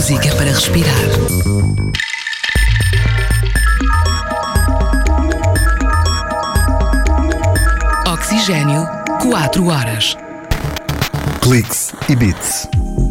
Música para respirar. Oxigênio, 4 horas. Cliques e Beats.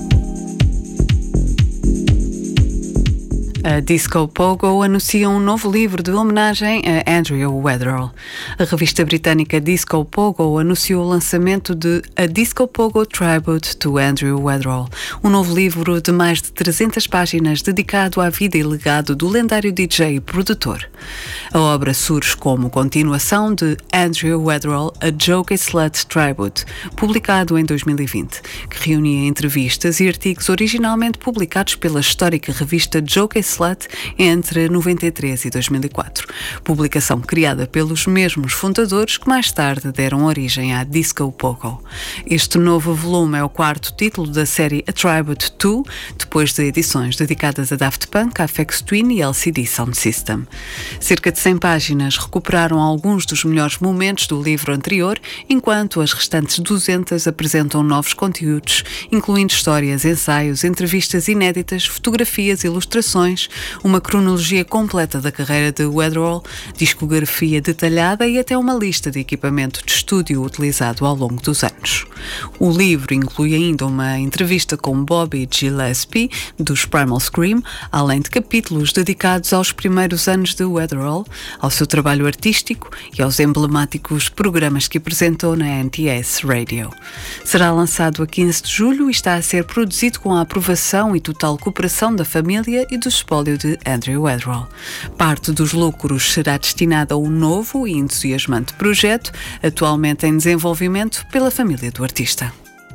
A Disco Pogo anuncia um novo livro de homenagem a Andrew Weatherall. A revista britânica Disco Pogo anunciou o lançamento de A Disco Pogo Tribute to Andrew Weatherall, um novo livro de mais de 300 páginas dedicado à vida e legado do lendário DJ e produtor. A obra surge como continuação de Andrew Weatherall, A Joke Slut Tribute, publicado em 2020, que reunia entrevistas e artigos originalmente publicados pela histórica revista Joke Slut entre 93 e 2004, publicação criada pelos mesmos fundadores que mais tarde deram origem à Disco Pogo. Este novo volume é o quarto título da série A Tribute To, depois de edições dedicadas a Daft Punk, Aphex Twin e LCD Sound System. Cerca de 100 páginas recuperaram alguns dos melhores momentos do livro anterior, enquanto as restantes 200 apresentam novos conteúdos, incluindo histórias, ensaios, entrevistas inéditas, fotografias, ilustrações, uma cronologia completa da carreira de Weatherall, discografia detalhada e até uma lista de equipamento de estúdio utilizado ao longo dos anos. O livro inclui ainda uma entrevista com Bobby Gillespie, dos Primal Scream, além de capítulos dedicados aos primeiros anos de Weatherall, ao seu trabalho artístico e aos emblemáticos programas que apresentou na NTS Radio. Será lançado a 15 de julho e está a ser produzido com a aprovação e total cooperação da família e do espólio de Andrew Weatherall. Parte dos lucros será destinada a um novo e entusiasmante projeto, atualmente em desenvolvimento pela família do artista.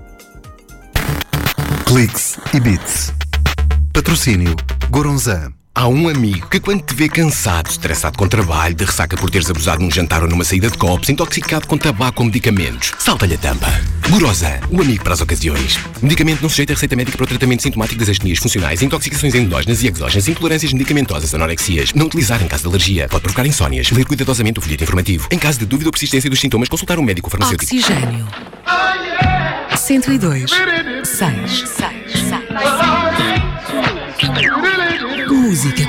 Cliques e Beats. Patrocínio Goronzan. Há um amigo que quando te vê cansado, estressado com trabalho, de ressaca por teres abusado num jantar ou numa saída de copos, intoxicado com tabaco ou medicamentos, salta-lhe a tampa. Goronzan, o amigo para as ocasiões. Medicamento não sujeito a receita médica para o tratamento sintomático das astenias funcionais, intoxicações endógenas e exógenas, intolerâncias medicamentosas, anorexias. Não utilizar em caso de alergia. Pode provocar insónias. Ler cuidadosamente o folheto informativo. Em caso de dúvida ou persistência dos sintomas, consultar um médico farmacêutico. Oxigênio. 102. 6. Música